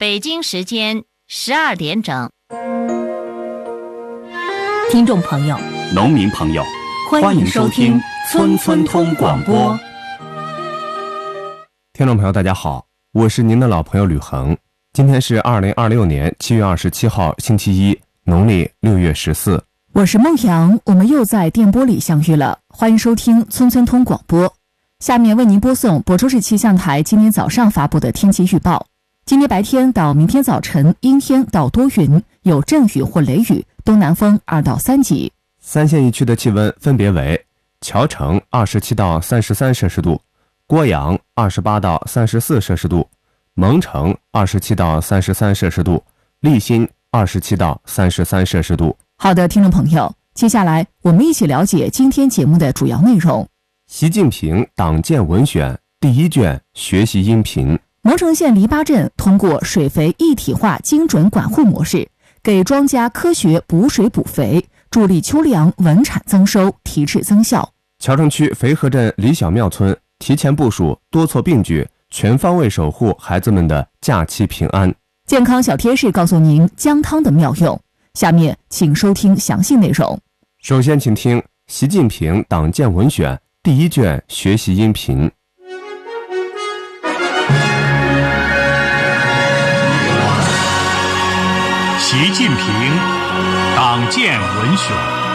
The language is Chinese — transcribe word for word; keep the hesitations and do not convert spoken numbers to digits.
北京时间十二点整。 听众朋友， 农民朋友， 欢迎收听村村通广播。 听众朋友大家好，我是您的老朋友吕恒。今天是二零二六年七月二十七号星期一，农历六月十四。 我是孟阳，我们又在电波里相遇了，欢迎收听村村通广播。下面为您播送亳州市气象台今天早上发布的天气预报。今天白天到明天早晨阴天到多云，有阵雨或雷雨，东南风二到三级。 三县一区的气温分别为：谯城二十七到三十三摄氏度，郭阳二十八到三十四摄氏度，蒙城二十七到三十三摄氏度，利辛二十七到三十三摄氏度。 好的，听众朋友，接下来我们一起了解今天节目的主要内容。 习近平党建文选第一卷学习音频。 蒙城县篱笆镇通过水肥一体化精准管护模式，给庄稼科学补水补肥，助力秋粮稳产增收，提质增效。 谯城区肥河镇李小庙村提前部署多措并举，全方位守护孩子们的假期平安。 健康小贴士告诉您姜汤的妙用，下面请收听详细内容。 首先请听习近平党建文选第一卷学习音频。 习近平党建文选